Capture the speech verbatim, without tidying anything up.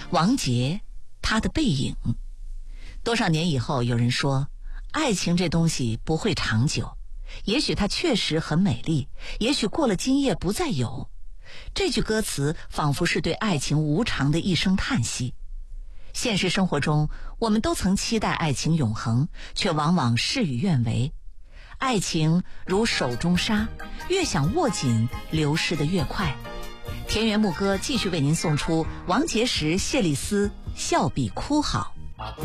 王杰，他的背影。多少年以后，有人说，爱情这东西不会长久，也许它确实很美丽，也许过了今夜不再有。这句歌词仿佛是对爱情无常的一声叹息。现实生活中，我们都曾期待爱情永恒，却往往事与愿违。爱情如手中沙，越想握紧，流逝得越快。田园牧歌继续为您送出王杰时、谢丽斯笑比哭好。